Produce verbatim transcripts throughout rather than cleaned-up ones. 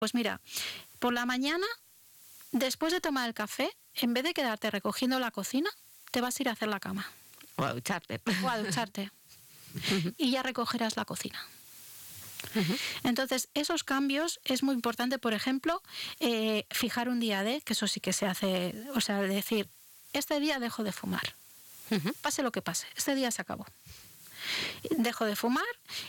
Pues mira, por la mañana, después de tomar el café, en vez de quedarte recogiendo la cocina, te vas a ir a hacer la cama. O a ducharte. O a ducharte. Y ya recogerás la cocina. Uh-huh. Entonces, esos cambios es muy importante, por ejemplo, eh, fijar un día de, que eso sí que se hace, o sea, decir, este día dejo de fumar. Uh-huh. Pase lo que pase, este día se acabó. Dejo de fumar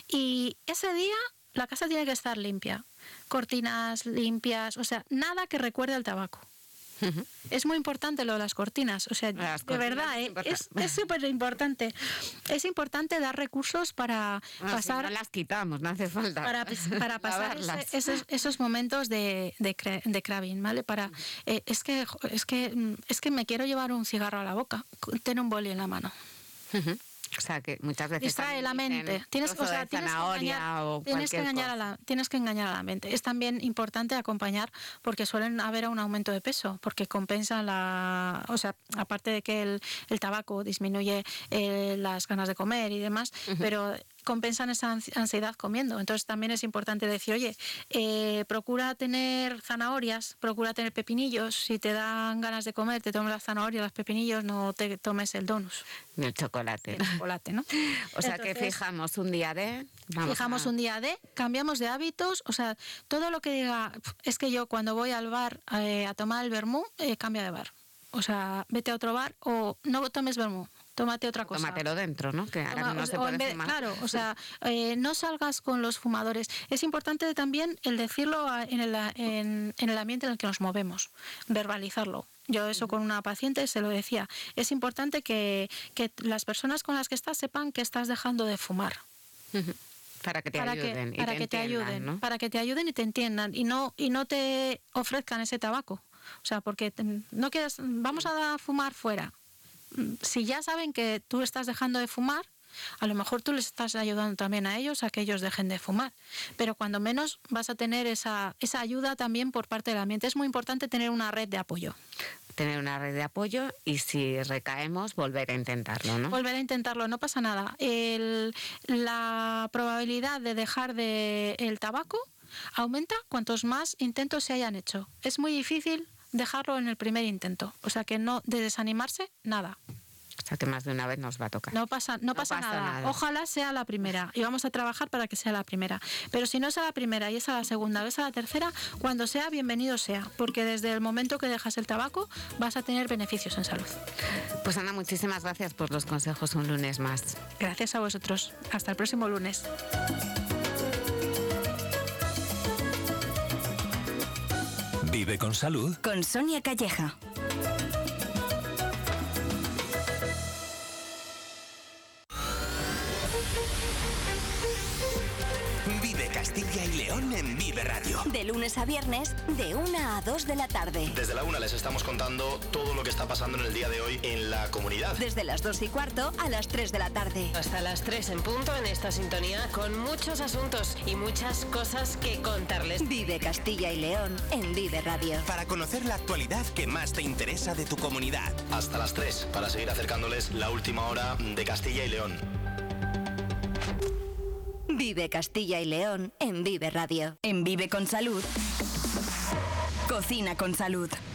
y ese día la casa tiene que estar limpia. Cortinas limpias, o sea, nada que recuerde al tabaco. Uh-huh. Es muy importante lo de las cortinas, o sea, las de verdad, ¿eh? es súper importante. Es importante dar recursos para no, pasar... Si no las quitamos, no hace falta. Para, para pasar ese, esos, esos momentos de, de, de craving, ¿vale? Para, eh, es, que, es, que, es que me quiero llevar un cigarro a la boca, ten un boli en la mano. Uh-huh. O sea, que muchas veces distrae la mente. Tienes, o sea, tienes, que engañar, o tienes, que engañar a la, tienes que engañar a la mente. Es también importante acompañar porque suelen haber un aumento de peso, porque compensa la... O sea, aparte de que el, el tabaco disminuye eh, las ganas de comer y demás, uh-huh. pero... compensan esa ansiedad comiendo. Entonces también es importante decir, oye, eh, procura tener zanahorias, procura tener pepinillos. Si te dan ganas de comer, te tomes las zanahorias, los pepinillos, no te tomes el donus. Ni el chocolate. El chocolate, ¿no? O sea, Entonces, que fijamos un día de... Vamos fijamos a... un día de, cambiamos de hábitos, o sea, todo lo que diga, es que yo cuando voy al bar eh, a tomar el vermú, eh, cambia de bar. O sea, vete a otro bar o no tomes vermú. Tómate otra cosa. Tómatelo dentro, ¿no? Que ahora Toma, no se puede vez, fumar. Claro, o sea, eh, no salgas con los fumadores. Es importante también el decirlo en el, en, en el ambiente en el que nos movemos, verbalizarlo. Yo eso con una paciente se lo decía. Es importante que, que las personas con las que estás sepan que estás dejando de fumar. Uh-huh. Para que te para ayuden. Que, para y que te, te entiendan, ayuden, ¿no? Para que te ayuden y te entiendan y no, y no te ofrezcan ese tabaco. O sea, porque no quieres, vamos a fumar fuera. Si ya saben que tú estás dejando de fumar, a lo mejor tú les estás ayudando también a ellos a que ellos dejen de fumar. Pero cuando menos vas a tener esa, esa ayuda también por parte del ambiente. Es muy importante tener una red de apoyo. Tener una red de apoyo y si recaemos, volver a intentarlo, ¿no? Volver a intentarlo, no pasa nada. El, la probabilidad de dejar de el tabaco aumenta cuantos más intentos se hayan hecho. Es muy difícil dejarlo en el primer intento. O sea que no, de desanimarse, nada. O sea que más de una vez nos va a tocar. No pasa, no, no pasa, pasa nada. nada. Ojalá sea la primera. Y vamos a trabajar para que sea la primera. Pero si no es a la primera y es a la segunda, es a la tercera, cuando sea, bienvenido sea. Porque desde el momento que dejas el tabaco, vas a tener beneficios en salud. Pues Ana, muchísimas gracias por los consejos un lunes más. Gracias a vosotros. Hasta el próximo lunes. Vive con salud. Con Sonia Calleja. Vive Castilla y León en Vive Radio. De lunes a viernes, de una a dos de la tarde. Desde la una les estamos contando todo lo que está pasando en el día de hoy en la comunidad. Desde las dos y cuarto a las tres de la tarde. Hasta las tres en punto en esta sintonía con muchos asuntos y muchas cosas que contarles. Vive Castilla y León en Vive Radio. Para conocer la actualidad que más te interesa de tu comunidad. Hasta las tres para seguir acercándoles la última hora de Castilla y León. Vive Castilla y León en Vive Radio. En Vive con Salud. Cocina con salud.